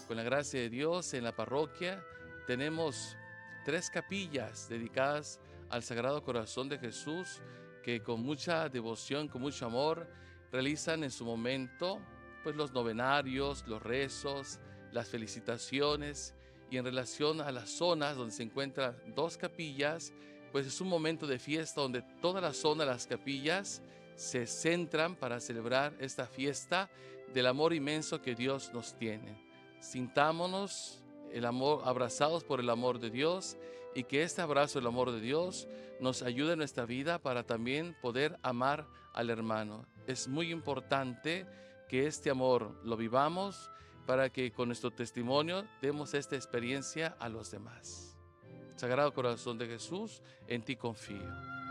Con la gracia de Dios, en la parroquia tenemos 3 capillas dedicadas al Sagrado Corazón de Jesús, que con mucha devoción, con mucho amor, realizan en su momento pues los novenarios, los rezos, las felicitaciones. Y en relación a las zonas donde se encuentran 2 capillas, pues es un momento de fiesta donde toda la zona, las capillas, se centran para celebrar esta fiesta del amor inmenso que Dios nos tiene. Sintámonos el amor, abrazados por el amor de Dios, y que este abrazo del amor de Dios nos ayude en nuestra vida para también poder amar al hermano. Es muy importante que este amor lo vivamos para que con nuestro testimonio demos esta experiencia a los demás. Sagrado Corazón de Jesús, en ti confío.